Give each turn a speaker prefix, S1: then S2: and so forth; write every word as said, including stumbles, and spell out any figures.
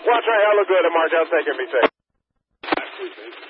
S1: Watch my hella good at Markel. Take it, be safe.